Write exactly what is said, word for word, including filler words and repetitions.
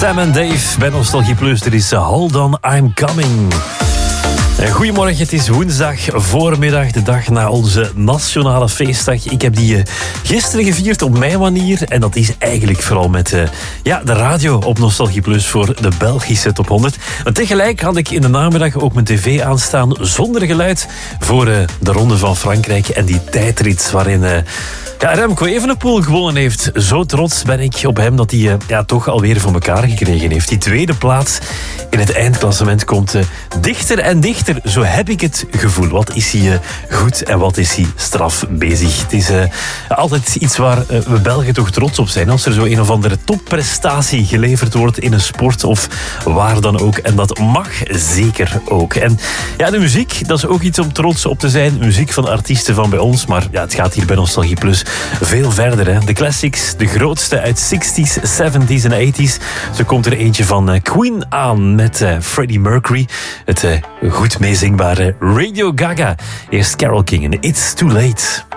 Sam en Dave bij Nostalgie Plus. Dit is Hold On, I'm Coming. Goedemorgen, het is woensdag voormiddag, de dag na onze nationale feestdag. Ik heb die uh, gisteren gevierd op mijn manier. En dat is eigenlijk vooral met uh, ja, de radio op Nostalgie Plus voor de Belgische top honderd. Maar tegelijk had ik in de namiddag ook mijn tv aanstaan zonder geluid voor uh, de Ronde van Frankrijk en die tijdrit waarin... Uh, Ja, Remco Evenepoel gewonnen heeft. Zo trots ben ik op hem dat hij uh, ja, toch alweer voor elkaar gekregen heeft. Die tweede plaats in het eindklassement komt uh, dichter en dichter. Zo heb ik het gevoel. Wat is hij uh, goed en wat is hij straf bezig. Het is uh, altijd iets waar uh, we Belgen toch trots op zijn. Als er zo een of andere topprestatie geleverd wordt in een sport of waar dan ook. En dat mag zeker ook. En ja, de muziek, dat is ook iets om trots op te zijn. Muziek van artiesten van bij ons. Maar ja, het gaat hier bij Nostalgie Plus veel verder. Hè. De classics, de grootste uit zestig's, zeventig's en eighty's. Zo komt er eentje van uh, Queen aan met uh, Freddie Mercury. Het uh, goed meezingbare Radio Gaga. Eerst Carole King en It's Too Late.